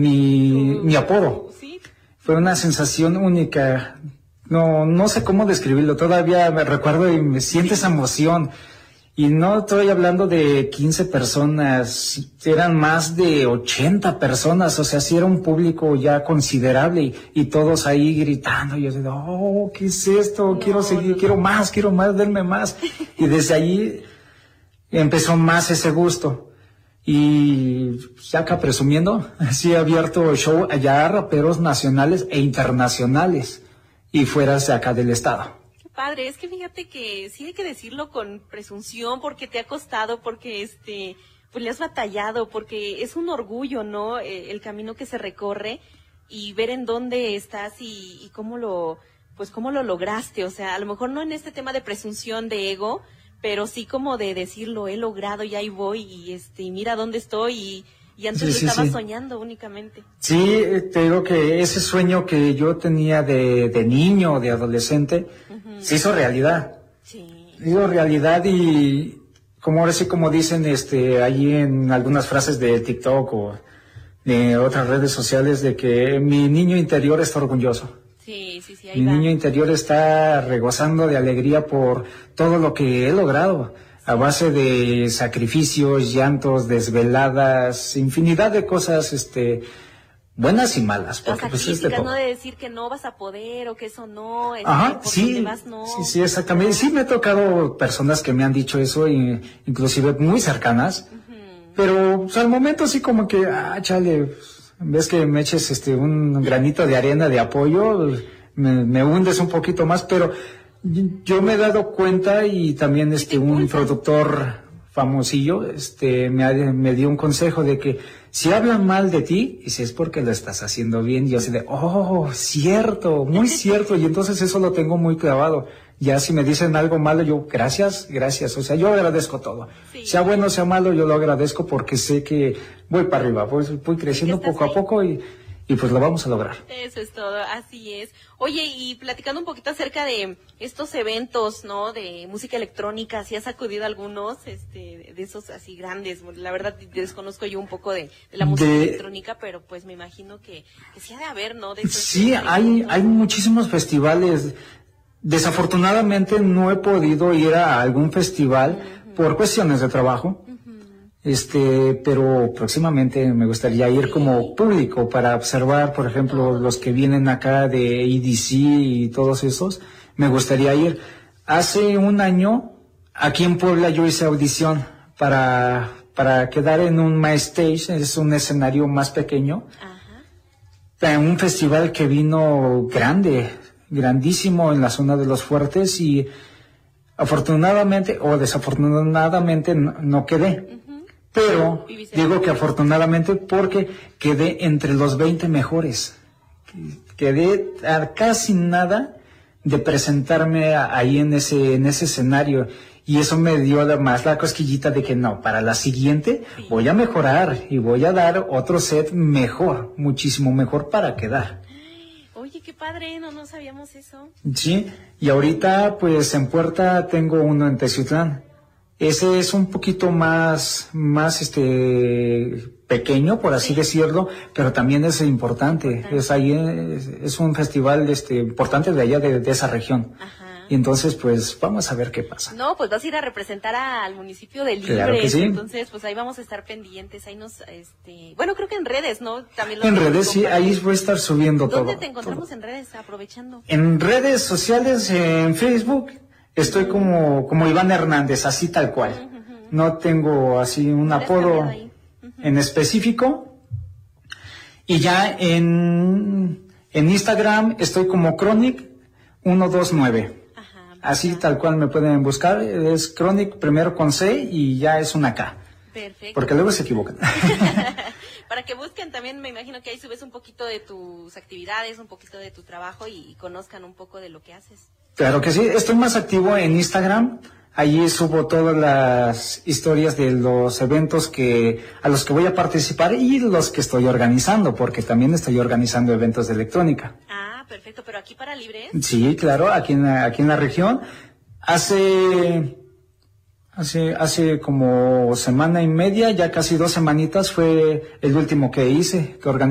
mi apodo. Sí. Fue una sensación única. No sé cómo describirlo. Todavía me recuerdo y me siento esa emoción. Y no estoy hablando de 15 personas, eran más de 80 personas, o sea, sí era un público ya considerable y todos ahí gritando. Y yo decía, oh, ¿qué es esto? Quiero seguir, quiero más, denme más. Y desde ahí empezó más ese gusto. Y ya acá presumiendo, sí he abierto show allá a raperos nacionales e internacionales y fuera de acá del estado. Padre, es que fíjate que sí hay que decirlo con presunción porque te ha costado, porque pues le has batallado, porque es un orgullo, ¿no? El camino que se recorre y ver en dónde estás y cómo lo lograste, o sea, a lo mejor no en este tema de presunción de ego, pero sí como de decirlo, he logrado y ahí voy y mira dónde estoy y antes lo estaba soñando únicamente. Sí, te digo que ese sueño que yo tenía de niño, de adolescente, se hizo realidad. Sí. Se hizo realidad y como ahora sí como dicen allí en algunas frases de TikTok o de otras redes sociales de que mi niño interior está orgulloso. Sí, ahí Mi va. niño interior está regozando de alegría por todo lo que he logrado. A base de sacrificios, llantos, desveladas, infinidad de cosas, buenas y malas, porque pues es de todo. No de decir que no vas a poder o que eso no, Ajá, por sí, donde vas, no. sí, exactamente. Sí me ha tocado personas que me han dicho eso, inclusive muy cercanas, pero pues, al momento sí como que, chale, en vez que me eches un granito de arena de apoyo, me hundes un poquito más, pero yo me he dado cuenta y también un productor famosillo me dio un consejo de que si hablan mal de ti, y si es porque lo estás haciendo bien, yo así de, cierto, muy cierto, y entonces eso lo tengo muy clavado. Ya si me dicen algo malo, yo, gracias, o sea, yo agradezco todo. Sí. Sea bueno, sea malo, yo lo agradezco porque sé que voy para arriba, voy creciendo poco a poco y pues lo vamos a lograr. Eso es todo, así es. Oye, y platicando un poquito acerca de estos eventos, ¿no? De música electrónica, ¿si has acudido a algunos de esos así grandes? La verdad, desconozco yo un poco de la música electrónica, pero pues me imagino que sí ha de haber, ¿no? Sí, hay muchísimos festivales. Desafortunadamente no he podido ir a algún festival por cuestiones de trabajo. Pero próximamente me gustaría ir como público para observar, por ejemplo, los que vienen acá de EDC y todos esos. Me gustaría ir. Hace un año, aquí en Puebla, yo hice audición para quedar en un My Stage, es un escenario más pequeño. Ajá. Un festival que vino grandísimo en la zona de Los Fuertes y afortunadamente o desafortunadamente no quedé. Pero digo que afortunadamente porque quedé entre los 20 mejores. Quedé a casi nada de presentarme ahí en ese escenario. Y eso me dio además la cosquillita de que no, para la siguiente voy a mejorar y voy a dar otro set mejor, muchísimo mejor para quedar. Oye, qué padre, no sabíamos eso. Sí, y ahorita pues en puerta tengo uno en Teciutlán. Ese es un poquito más pequeño, por así decirlo, pero también es importante. Es un festival importante de allá de esa región. Ajá. Y entonces, pues, vamos a ver qué pasa. No, pues vas a ir a representar al municipio de Libres. Claro que sí. Entonces, pues ahí vamos a estar pendientes. Ahí bueno, creo que en redes, ¿no? También en redes, sí, ahí voy a estar subiendo todo. ¿Dónde te encontramos en redes, aprovechando? En redes sociales, en Facebook. Estoy como Iván Hernández, así tal cual. No tengo así un apodo en específico. Y ya en Instagram estoy como Chronic129. Así tal cual me pueden buscar. Es Chronic primero con C y ya es una K. Perfecto. Porque luego se equivocan. Para que busquen también, me imagino que ahí subes un poquito de tus actividades, un poquito de tu trabajo y conozcan un poco de lo que haces. Claro que sí, estoy más activo en Instagram. Allí subo todas las historias de los eventos a los que voy a participar y los que estoy organizando, porque también estoy organizando eventos de electrónica. Ah, perfecto, pero aquí para Libres. Sí, claro, aquí en la región. Hace como semana y media, ya casi 2 semanitas fue el último que hice, que organizé.